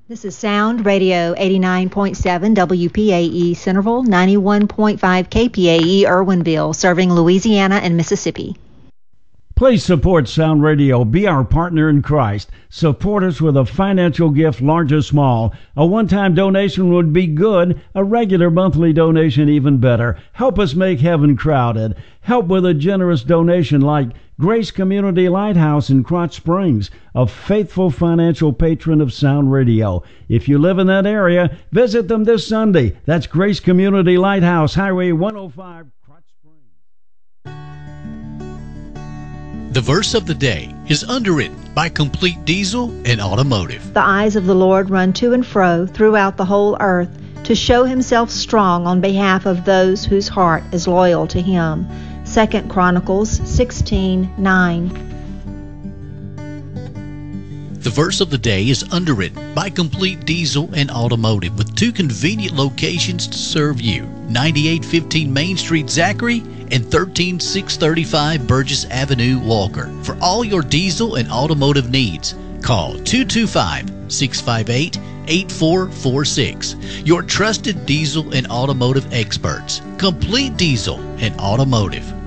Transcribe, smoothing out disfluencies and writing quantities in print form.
This is Sound Radio 89.7 WPAE Centerville, 91.5 KPAE Irwinville, serving Louisiana and Mississippi. Please support Sound Radio. Be our partner in Christ. Support us with a financial gift, large or small. A one-time donation would be good. A regular monthly donation even better. Help us make heaven crowded. Help with a generous donation like Grace Community Lighthouse in Crotch Springs, a faithful financial patron of Sound Radio. If you live in that area, visit them this Sunday. That's Grace Community Lighthouse, Highway 105, Crotch Springs. The verse of the day is underwritten by Complete Diesel and Automotive. The eyes of the Lord run to and fro throughout the whole earth to show himself strong on behalf of those whose heart is loyal to him. 2 Chronicles 16:9. The verse of the day is underwritten by Complete Diesel and Automotive with two convenient locations to serve you. 9815 Main Street, Zachary, and 13635 Burgess Avenue, Walker. For all your diesel and automotive needs, call 225-658-8446. Your trusted diesel and automotive experts. Complete Diesel and Automotive.